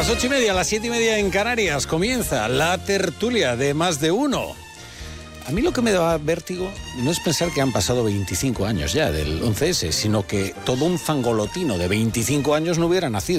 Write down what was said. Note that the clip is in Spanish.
Las 8:30, las 7:30 en Canarias, comienza la tertulia de Más de Uno. A mí lo que me da vértigo no es pensar que han pasado 25 años ya del 11S, sino que todo un zangolotino de 25 años no hubiera nacido.